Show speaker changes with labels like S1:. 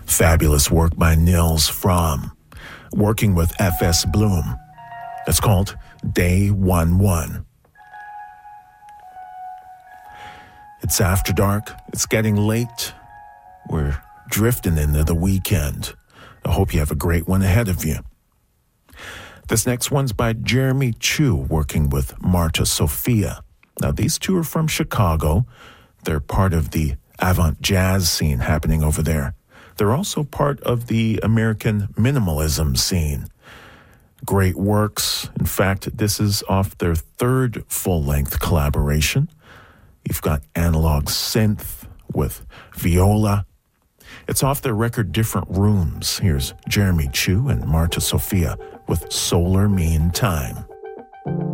S1: Fabulous work by Nils Fromm, working with F.S. Bloom. It's called Day 1-1. It's after dark. It's getting late. We're drifting into the weekend. I hope you have a great one ahead of you. This next one's by Jeremy Chu, working with Marta Sophia. Now, these two are from Chicago. They're part of the avant jazz scene happening over there. They're also part of the American minimalism scene. Great works. In fact, this is off their third full-length collaboration. You've got analog synth with viola. It's off their record Different Rooms. Here's Jeremy Chu and Marta Sophia with Solar Mean Time.